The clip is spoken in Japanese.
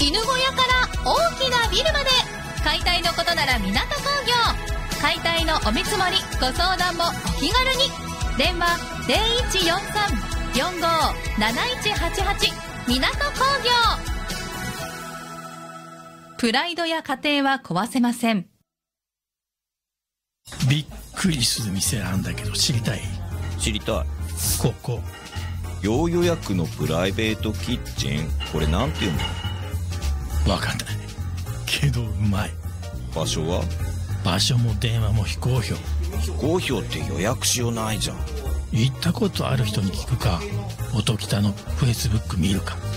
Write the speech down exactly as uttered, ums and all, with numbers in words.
犬小屋から大きなビルまで、解体のことなら港工業。解体のお見積もりご相談もお気軽に。電話 ゼロいちよんさん よんごー なないちはちはち 港工業。プライドや家庭は壊せません。 びっくりする店なんだけど知りたい？ 知りたい。 ここ要予約のプライベートキッチン、これなんていうの？ わかんないけどうまい。 場所は？ 場所も電話も非公表。 非公表って予約しようないじゃん。 行ったことある人に聞くか、音喜多のフェイスブック見るか。